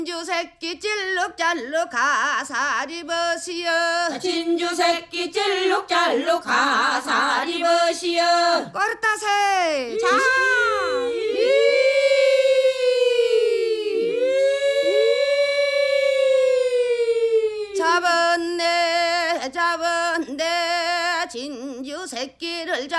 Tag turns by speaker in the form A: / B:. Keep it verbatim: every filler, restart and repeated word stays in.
A: 진주 새끼 찔룩잘룩 가사리 버시여
B: 진주 새끼 찔룩잘룩 가사리 버시여
A: 꼬르따세 자 잡았네 잡았네 진주 새끼를 잡